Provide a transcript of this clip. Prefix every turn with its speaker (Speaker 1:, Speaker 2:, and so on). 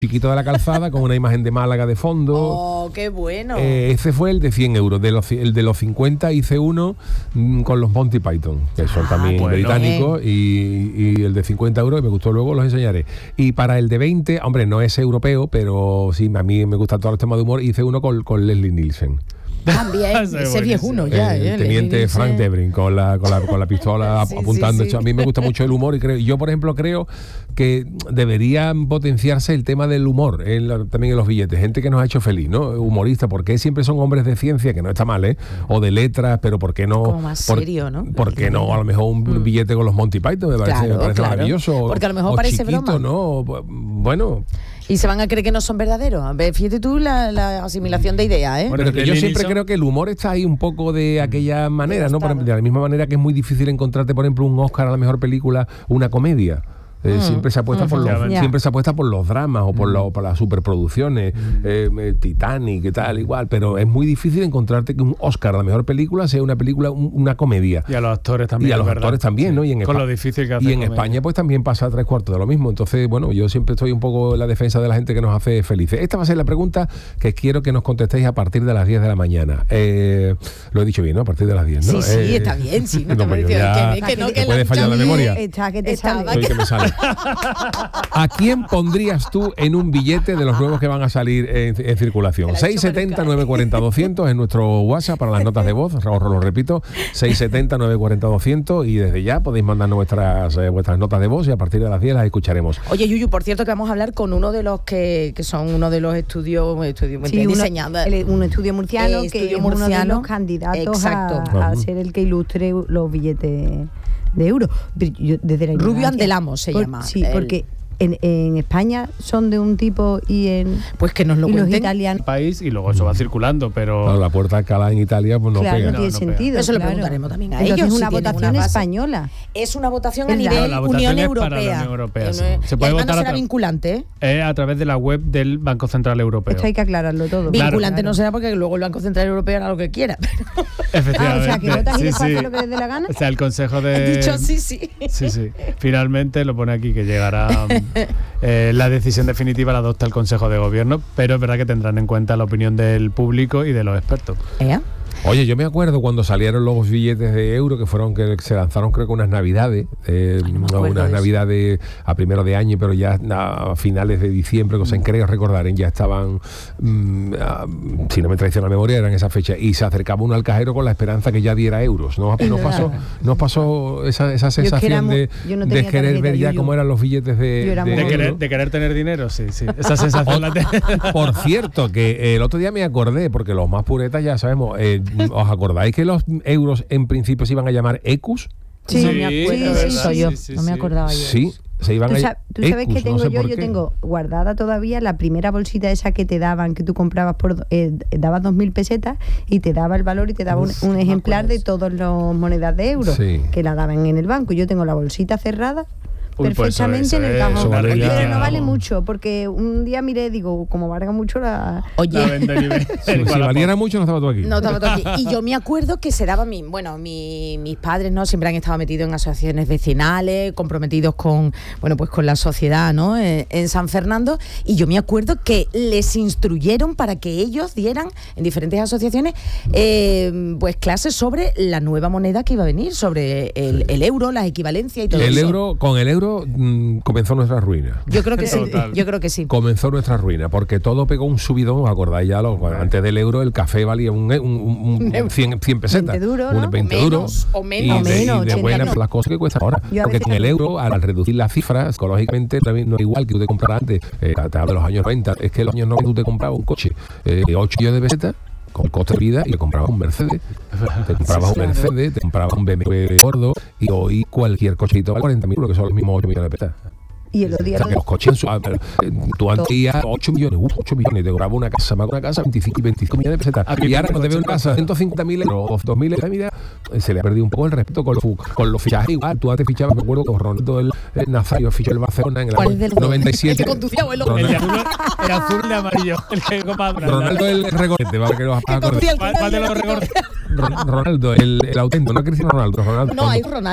Speaker 1: chiquito de la calzada con una imagen de Málaga de fondo.
Speaker 2: ¡Oh, qué bueno!
Speaker 1: Ese fue el de 100 euros. El de los 50 hice uno con los Monty Python, que son también británicos, y el de 50 euros, que me gustó, luego los enseñaré. Y para el de 20, hombre, no es europeo, pero sí, a mí me gustan todos los temas de humor, hice uno con Leslie Nielsen.
Speaker 2: También, ese viejuno ya.
Speaker 1: El teniente Frank Debrin con la pistola
Speaker 2: Sí,
Speaker 1: apuntando.
Speaker 2: sí.
Speaker 1: A mí me gusta mucho el humor y yo, por ejemplo, creo que deberían potenciarse el tema del humor también en los billetes. Gente que nos ha hecho feliz, ¿no? Humorista, porque siempre son hombres de ciencia, que no está mal, o de letras, pero ¿por qué no?
Speaker 2: Como más serio, ¿no?
Speaker 1: ¿Por qué no? A lo mejor un billete con los Monty Python me parece maravilloso.
Speaker 2: Porque a lo mejor parece
Speaker 1: chiquito,
Speaker 2: broma.
Speaker 1: ¿no? Bueno.
Speaker 2: Y se van a creer que no son verdaderos. A ver, fíjate tú la asimilación de ideas, ¿eh?
Speaker 1: Bueno, pero que yo siempre creo que el humor está ahí un poco de aquella manera, ¿no? Por ejemplo, de la misma manera que es muy difícil encontrarte, por ejemplo, un Oscar a la mejor película, una comedia. Siempre se apuesta por los dramas o por las superproducciones, Titanic y tal, igual, pero es muy difícil encontrarte que un Oscar a la mejor película sea una película, una comedia.
Speaker 3: Y a los actores también.
Speaker 1: Y a los actores también, ¿no? Y
Speaker 3: con lo difícil que hace.
Speaker 1: Y en España pues también pasa 3/4 de lo mismo. Entonces, bueno, yo siempre estoy un poco en la defensa de la gente que nos hace felices. Esta va a ser la pregunta que quiero que nos contestéis a partir de las 10 de la mañana. Lo he dicho bien, ¿no? A partir de las 10, ¿no?
Speaker 2: Sí, está bien, sí. No te me
Speaker 1: que puede fallar la memoria.
Speaker 4: Que te sale.
Speaker 1: Que me sale. ¿A quién pondrías tú en un billete de los nuevos que van a salir en circulación? 670-940-200 es nuestro WhatsApp para las notas de voz. Os lo repito, 670-940-200, y desde ya podéis mandarnos vuestras notas de voz y a partir de las 10 las escucharemos.
Speaker 2: Oye, Yuyu, por cierto que vamos a hablar con uno de los que son uno de los estudios diseñados.
Speaker 4: Un estudio murciano que es uno de los candidatos a ser el que ilustre los billetes de euro.
Speaker 2: Rubio Andelamo se llama.
Speaker 4: Sí, porque en España son de un tipo y en
Speaker 2: pues que nos lo
Speaker 4: los
Speaker 2: cuenten.
Speaker 4: Italianos
Speaker 3: país, y luego eso va circulando, pero
Speaker 1: claro, la puerta de Alcalá en Italia pues no
Speaker 4: claro,
Speaker 1: pega.
Speaker 4: no tiene sentido.
Speaker 2: Eso lo preguntaremos también a
Speaker 4: Entonces
Speaker 2: ellos.
Speaker 4: Es una votación española.
Speaker 2: Es una votación a
Speaker 4: Es la
Speaker 2: nivel
Speaker 3: votación
Speaker 2: Unión
Speaker 3: es
Speaker 2: Europea.
Speaker 3: para la Unión Europea, sí. Se
Speaker 2: Y
Speaker 3: puede
Speaker 2: además
Speaker 3: votar
Speaker 2: no será vinculante,
Speaker 3: a través de la web del Banco Central Europeo.
Speaker 4: Esto hay que aclararlo todo.
Speaker 2: Vinculante no será porque luego el Banco Central Europeo hará lo que quiera.
Speaker 4: O
Speaker 3: Efectivamente.
Speaker 4: sea, que votas y después haces lo que les dé la gana.
Speaker 3: O sea, el Consejo de...
Speaker 2: He dicho sí.
Speaker 3: Sí. Finalmente lo pone aquí que llegará la decisión definitiva la adopta el Consejo de Gobierno, pero es verdad que tendrán en cuenta la opinión del público y de los expertos.
Speaker 1: Oye, yo me acuerdo cuando salieron los billetes de euro que se lanzaron creo que unas navidades, unas navidades a primero de año, pero ya a finales de diciembre, creo recordar, ya estaban, si no me traiciona la memoria, eran esas fechas, y se acercaba uno al cajero con la esperanza que ya diera euros. ¿No pasó esa sensación de querer ver ya cómo eran los billetes
Speaker 3: de querer tener dinero? Sí. Esa sensación la tengo.
Speaker 1: Por cierto, que el otro día me acordé, porque los más puretas ya sabemos, ¿os acordáis que los euros en principio se iban a llamar ecus?
Speaker 4: Sí, me acuerdo.
Speaker 2: No me acordaba yo.
Speaker 1: Sí, se iban
Speaker 4: ¿Tú sabes qué tengo yo? Yo tengo guardada todavía la primera bolsita esa que te daban, que tú comprabas dabas 2.000 pesetas y te daba el valor y te daba un ejemplar de todas las monedas de euros que la daban en el banco. Yo tengo la bolsita cerrada perfectamente en el cajón. Pero no vale mucho, porque un día miré, digo, como valga mucho la...
Speaker 2: Oye,
Speaker 1: si valiera mucho no estaba tú aquí.
Speaker 2: No estaba tú aquí. Y yo me acuerdo que se daba mis padres, ¿no? Siempre han estado metidos en asociaciones vecinales, comprometidos con la sociedad, ¿no? En San Fernando, y yo me acuerdo que les instruyeron para que ellos dieran en diferentes asociaciones clases sobre la nueva moneda que iba a venir, sobre el euro, las equivalencias y todo eso.
Speaker 1: Con el euro comenzó nuestra ruina.
Speaker 2: Yo creo que sí.
Speaker 1: Comenzó nuestra ruina, porque todo pegó un subidón, ¿os acordáis ya? Antes del euro el café valía un 100 pesetas.
Speaker 4: 20 duros, ¿no?
Speaker 1: 20 duros.
Speaker 2: O menos.
Speaker 1: Y de buenas las cosas que cuesta ahora. Porque con el euro, al reducir las cifras, psicológicamente también no es igual que tú te compras antes. Te hablo de los años 90. Es que en los años 90 tú te comprabas un coche 8 millones de pesetas con coste de vida y te comprabas un Mercedes. Te comprabas un BMW gordo, y hoy cualquier cochito vale 40.000, que son los mismos 8 millones de pesetas.
Speaker 4: Y el día
Speaker 1: que los coches tú antes ibas 8 millones, te cobraba una casa, más una casa 25 millones de pesetas. Y ahora cuando te veo una casa 150.000 euros o 2.000 euros, mira, se le ha perdido un poco el respeto con los fichajes. Igual, tú antes fichabas, me acuerdo que Ronaldo el Nazario fichó el Barcelona en el 97.
Speaker 2: El que conducía o el otro.
Speaker 3: El azul y amarillo, el que copa
Speaker 1: Ronaldo el recorte, para que los
Speaker 3: ¿Cuál de los recortes?
Speaker 1: Ronaldo, el auténtico, no Cristiano Ronaldo.
Speaker 2: No, hay Ronaldo.